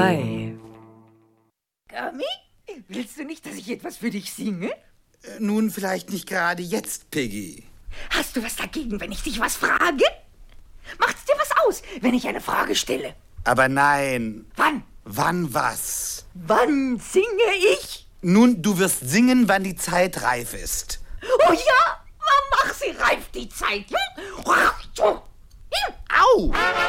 3. Gami, willst du nicht, dass ich etwas für dich singe? Nun, vielleicht nicht gerade jetzt, Piggy. Hast du was dagegen, wenn ich dich was frage? Macht's dir was aus, wenn ich eine Frage stelle? Aber nein. Wann? Wann was? Wann singe ich? Nun, du wirst singen, wann die Zeit reif ist. Oh ja, mach sie reif, die Zeit. Au!